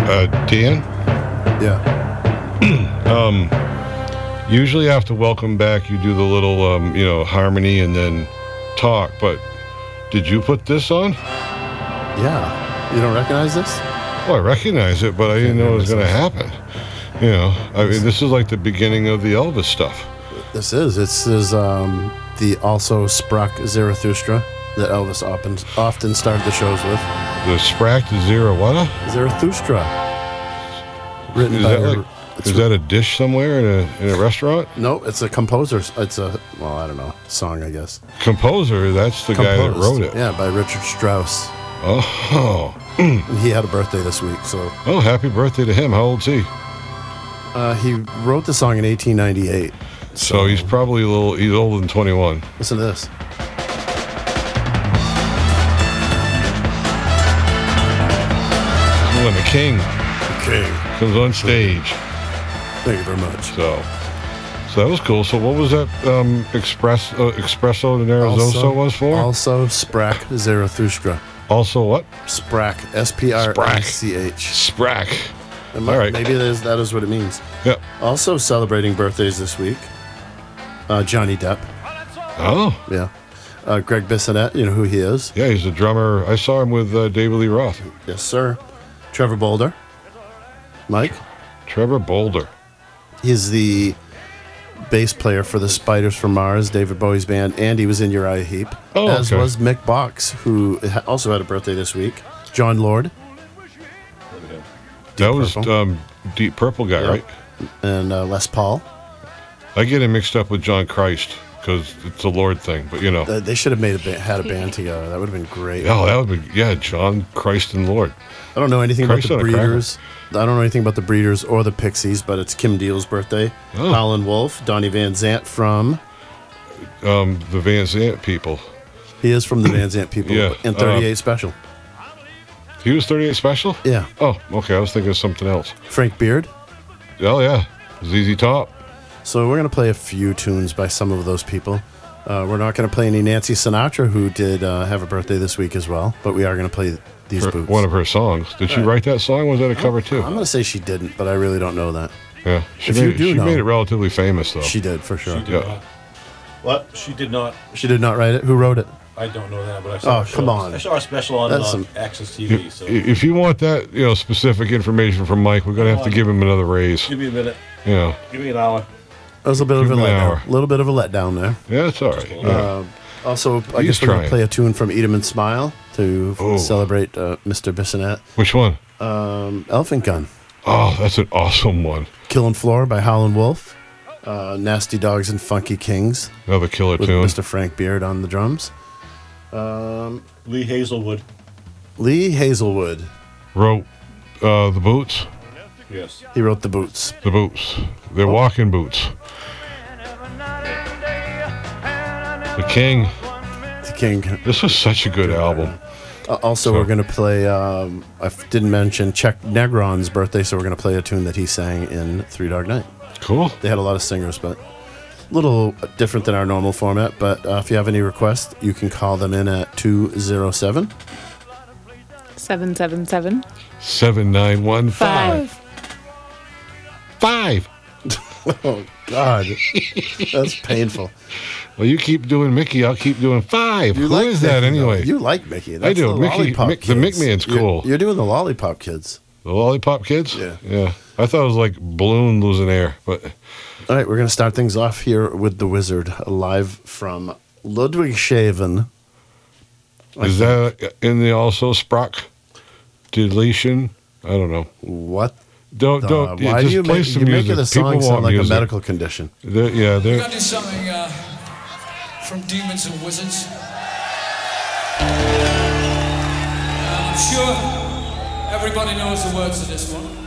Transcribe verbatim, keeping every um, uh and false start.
Uh, Dan? Yeah. um, usually after welcome back, you do the little, um, you know, harmony and then talk. But did you put this on? Yeah. You don't recognize this? Well, I recognize it, but I didn't know it was going to happen. You know, I mean, this is like the beginning of the Elvis stuff. This is. This is um, the also Sprach Zarathustra that Elvis often, often started the shows with. The Sprach Zero what? Zarathustra. Written is by... That like, is that a dish somewhere in a in a restaurant? No, it's a composer's. It's a, well, I don't know, song, I guess. Composer, that's the Composed, guy that wrote it. Yeah, by Richard Strauss. Oh. And he had a birthday this week, so... Oh, happy birthday to him. How old's he? Uh, he wrote the song in eighteen ninety-eight. So, so he's probably a little, he's older than twenty-one. Listen to this. When the king, the king comes on stage. Thank you very much. So, so that was cool. So what was that um, express uh, espresso de Nerazzurra was for? Also Sprach Zarathustra. Also what? Sprach. S P R A C H. Sprach. All right. Maybe that is, that is what it means. Yeah. Also celebrating birthdays this week. Uh, Johnny Depp. Oh. Yeah. Uh, Greg Bissonette, you know who he is. Yeah, he's a drummer. I saw him with uh, David Lee Roth. Yes, sir. Trevor Bolder. Mike? Trevor Bolder. He's the bass player for the Spiders from Mars, David Bowie's band, and he was in Uriah Heep. Oh, as okay. was Mick Box, who also had a birthday this week. John Lord. That was um, Deep Purple guy, yep. right? And uh, Les Paul. I get him mixed up with John Christ because it's a Lord thing, but you know. Uh, they should have made a ba- had a band together. That would have been great. Oh, that would be, yeah, John Christ and Lord. I don't know anything Christ about the Breeders. I don't know anything about the Breeders or the Pixies, but it's Kim Deal's birthday. Oh. Howlin' Wolf, Donnie Van Zant from... Um, the Van Zant people. He is from the Van Zant people. Yeah. And thirty-eight uh, Special. He was thirty-eight Special? Yeah. Oh, okay. I was thinking of something else. Frank Beard. Oh, yeah. Z Z Top. So we're going to play a few tunes by some of those people. Uh, we're not going to play any Nancy Sinatra, who did uh, have a birthday this week as well, but we are going to play these her, boots. One of her songs. Did she right. write that song? Was that a cover too? I'm going to say she didn't, but I really don't know that. Yeah. She, if made, you it, do she know, made it relatively famous, though. She did, for sure. She did yeah. not. What? She did not. She did not write it? Who wrote it? I don't know that, but I saw Oh, a show. come on. I saw a special on uh, some... Access T V. If, So. if you want that, you know, specific information from Mike, we're going to have to give him another raise. Give me a minute. Yeah. Give me an hour. That was a bit of a Give me an hour. letdown. A little bit of a letdown there. Yeah, it's all right. Yeah. Uh, also, I He's guess we're going trying. to play a tune from Eat 'em and Smile to Oh. celebrate uh, Mister Bissonette. Which one? Um, Elephant Gun. Oh, that's an awesome one. Killin' Floor by Howlin' Wolf. Uh, Nasty Dogs and Funky Kings. Another killer with tune. Mister Frank Beard on the drums. Um, Lee Hazelwood. Lee Hazelwood. Wrote uh, the boots. Yes. He wrote the boots. The boots. They're oh. walking boots. The King. The King. This was such a good album. Uh, also, so. we're going to play, um, I f- didn't mention Czech Negron's birthday, so we're going to play a tune that he sang in Three Dog Night. Cool. They had a lot of singers, but a little different than our normal format. But uh, if you have any requests, you can call them in at two oh seven seven seven seven seven nine one five Five. Oh, God. That's painful. Well, you keep doing Mickey, I'll keep doing five. You Who like is Mickey, that anyway? Though. You like Mickey. That's I do. The Mickey, Lollipop Mick, the Kids. McMahon's You're, cool. You're doing the Lollipop Kids. The Lollipop Kids? Yeah. Yeah. I thought it was like balloon losing air, but... All right, we're going to start things off here with The Wizard, live from Ludwigshafen. Is that in the also Sprach deletion? I don't know. What? Don't, the, don't. Why just do you play make, some you music. make it a song People sound want like music. a medical condition? They're, yeah, they're... We're going to do something uh, from Demons and Wizards. Uh, I'm sure everybody knows the words of this one.